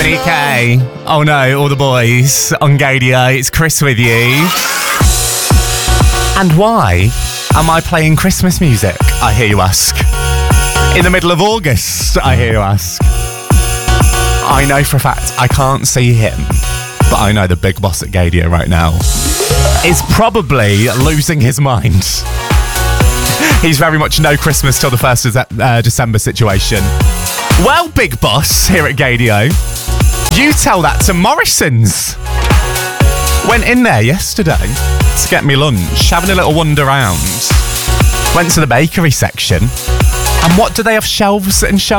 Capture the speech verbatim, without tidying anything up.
Anthony K. Oh no, all the boys on Gadio. It's Chris with you. And why am I playing Christmas music, I hear you ask? In the middle of August, I hear you ask. I know for a fact I can't see him, but I know the big boss at Gadio right now is probably losing his mind. He's very much no Christmas till the first of uh, December situation. Well, big boss here at Gadio, you tell that to Morrison's. Went in there yesterday to get me lunch, having a little wander around. Went to the bakery section, and what do they have shelves and shelves